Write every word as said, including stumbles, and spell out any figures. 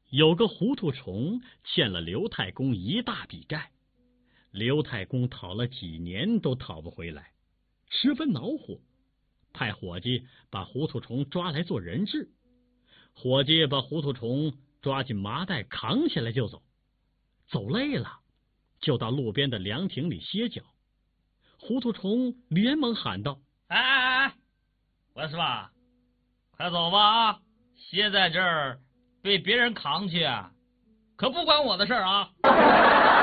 有个糊涂虫欠了刘太公一大笔债，刘太公讨了几年都讨不回来，十分恼火，派伙计把糊涂虫抓来做人质。伙计把糊涂虫抓进麻袋扛下来就走，走累了就到路边的凉亭里歇脚。糊涂虫连忙喊道： 哎哎哎，我说吧，快走吧，歇在这儿被别人扛去，可不关我的事儿啊。